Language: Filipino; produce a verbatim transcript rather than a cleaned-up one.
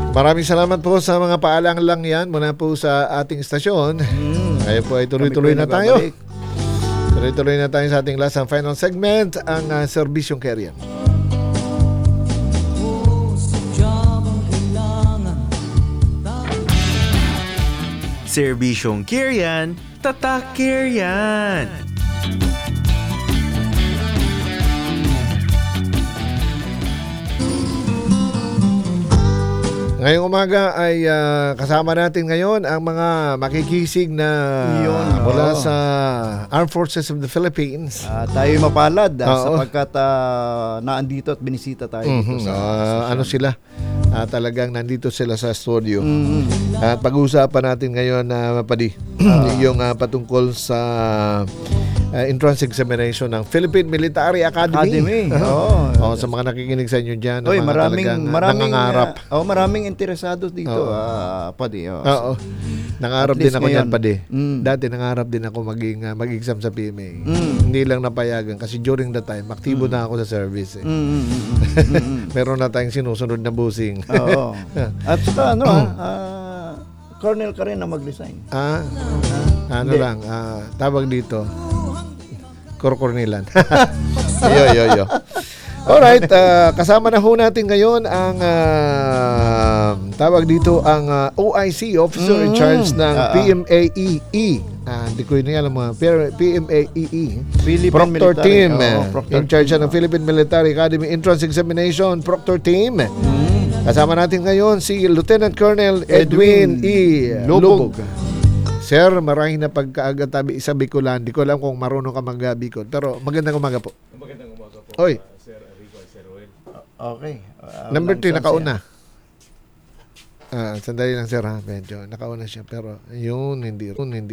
Maraming salamat po sa mga paalang lang yan muna po sa ating istasyon. Mm. Ngayon po ay tuloy-tuloy na tayo. Tuloy-tuloy na tayo sa ating last and final segment, ang uh, Serbisyong Carrier. Serbisyong Carrier, tatak Carrier. Ngayong umaga ay uh, kasama natin ngayon ang mga makikisig na Yun, mula oo. sa Armed Forces of the Philippines. Ah, tayo mapalad ah, Oo. sapagkat ah, naandito at binisita tayo dito Mhm. sa, Ah, sa ano sila? Ah, talagang nandito sila sa studio. Mm. At pag-uusapan natin ngayon na mapadi yung ah, patungkol sa ah, entrance examination ng Philippine Military Academy. Academy. Oo. Oh, sa mga nakikinig sa inyo diyan, Oy, mga maraming talagang maraming nangangarap. ah, oh, maraming interesado dito. Oo. Ah, padi. Oh. Oo. Nangarap At din least ako niyan, ngayon. padi. Mm. Dati nangarap din ako maging ah, mag-exam sa P M A. Mm. Hindi lang napayagan kasi during the time aktibo na ako sa service. Eh. Mm, mm, mm, mm, mm. Meron na tayong sinusunod na busing. Oo. At saka ano ah, ah, Colonel ka rin na mag-resign. Ah, ano Hindi. lang, ah, tawag dito, Korkornilan. yo, yo, yo. Alright, ah, kasama na ho natin ngayon ang ah, tawag dito ang ah, O I C, Officer in Mm. Charge ng Ah, ah. P M A E E. Ah, hindi ko yun alam mga P M A E E. Philippine Proctor Military. Team. Oo, eh, Proctor in charge Team. ng Philippine Military Academy Entrance Examination, Proctor Team. Mm. Kasama natin ngayon si Lieutenant Colonel Edwin, Edwin E. Lubog. Lubog. Sir, maraming na pagkaagatabi sa Bicolan. Di ko alam kung marunong ka mag-Bicol. Pero magandang umaga po. Magandang umaga po, Oy. uh, Sir Rico at Sir Ruel. Okay. Ah, Number three, walang nakauna. Ah, sandali lang sir ha. Medyo nakauna siya. Pero yun, hindi. Yun, hindi.